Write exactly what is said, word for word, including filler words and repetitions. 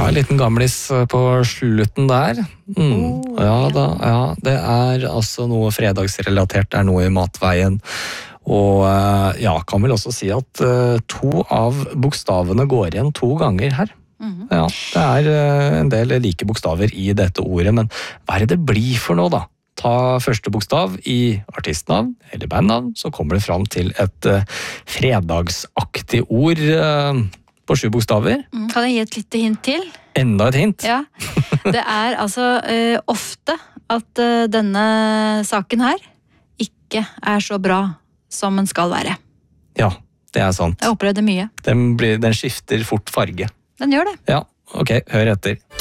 en liten gamlis på slutten der. Mm. Oh, ja, da, ja, det er altså noe fredagsrelatert, det er noe i matveien. Og ja, kan vel også si at uh, to av bokstavene går igjen to ganger her. Mm-hmm. Ja, det er uh, en del like bokstaver i dette ordet, men hva er det det blir for noe da? Ta første bokstav i artistnavn eller bandnavn, så kommer det fram til et uh, fredagsaktig ord uh, på sju bokstaver. Mm, kan jeg gi et lite hint til? Enda et hint? Ja, det er altså uh, ofte at uh, denne saken her ikke er så bra som den skal være. Ja, det er sant. Jeg opplevde mye. Den, blir, den skifter fort farge. Den gjør det. Ja, ok, hør etter.